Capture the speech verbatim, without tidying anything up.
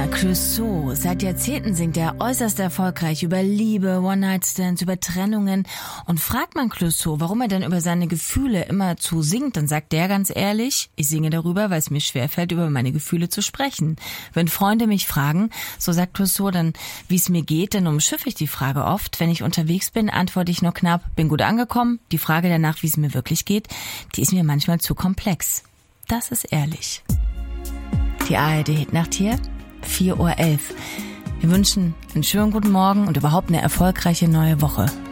Clouseau. Seit Jahrzehnten singt er äußerst erfolgreich über Liebe, One-Night-Stands, über Trennungen. Und fragt man Clouseau, warum er denn über seine Gefühle immerzu singt, dann sagt der ganz ehrlich, ich singe darüber, weil es mir schwerfällt, über meine Gefühle zu sprechen. Wenn Freunde mich fragen, so sagt Clouseau dann, wie es mir geht, dann umschiffe ich die Frage oft. Wenn ich unterwegs bin, antworte ich nur knapp, bin gut angekommen. Die Frage danach, wie es mir wirklich geht, die ist mir manchmal zu komplex. Das ist ehrlich. Die A R D-Hitnacht hier, vier Uhr elf. Wir wünschen einen schönen guten Morgen und überhaupt eine erfolgreiche neue Woche.